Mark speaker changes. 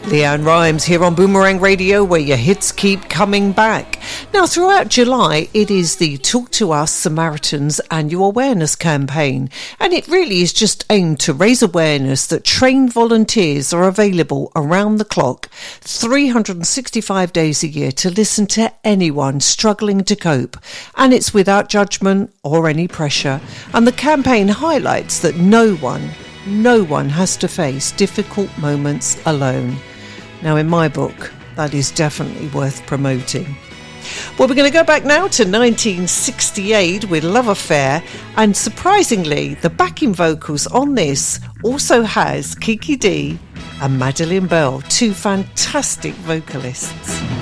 Speaker 1: Leanne Rimes here on Boomerang Radio, where your hits keep coming back. Now, throughout July, it is the Talk to Us Samaritans annual awareness campaign, and it really is just aimed to raise awareness that trained volunteers are available around the clock, 365 days a year, to listen to anyone struggling to cope, and it's without judgment or any pressure. And the campaign highlights that no one has to face difficult moments alone. Now, in my book, that is definitely worth promoting. Well, we're going to go back now to 1968 with Love Affair, and surprisingly, the backing vocals on this also has Kiki Dee and Madeline Bell, two fantastic vocalists.